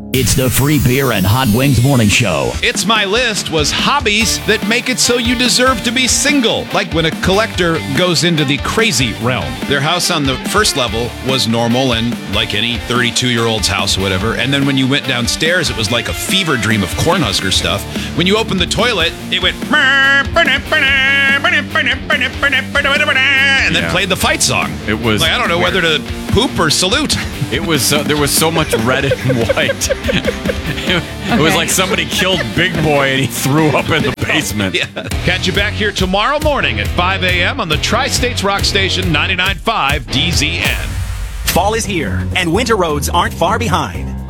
It's the Free Beer and Hot Wings Morning Show. It's My List was hobbies that make it so you deserve to be single. Like when a collector goes into the crazy realm. Their house on the first level was normal and like any 32-year-old's house or whatever. And then when you went downstairs, it was like a fever dream of Cornhusker stuff. When you opened the toilet, it went and then played the fight song. It was like, I don't know whether to poop or salute. It was there was so much red and white. It was like somebody killed Big Boy and he threw up in the basement. Yeah. Catch you back here tomorrow morning at 5 a.m. on the Tri-States Rock Station 99.5 DZN. Fall is here, and winter roads aren't far behind.